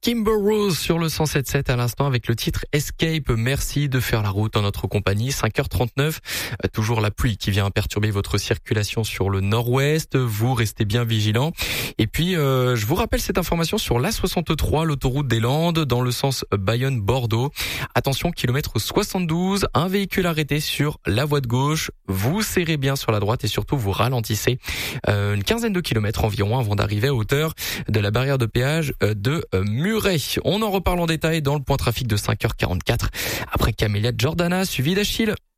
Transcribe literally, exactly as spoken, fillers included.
Kimber Rose sur le cent sept virgule sept à l'instant avec le titre Escape. Merci de faire la route en notre compagnie. cinq heures trente-neuf. Toujours la pluie qui vient perturber votre circulation sur le nord-ouest. Vous restez bien vigilants. Et puis, euh, je vous rappelle cette information sur l'A soixante-trois, l'autoroute des Landes, dans le sens Bayonne-Bordeaux. Attention, kilomètre soixante-douze, un véhicule arrêté sur la voie de gauche. Vous serrez bien sur la droite et surtout vous ralentissez euh, une quinzaine de kilomètres environ avant d'arriver à hauteur de la barrière de péage de Muret. On en reparle en détail dans le point trafic de cinq heures quarante-quatre après Camélia Jordana suivi d'Achille.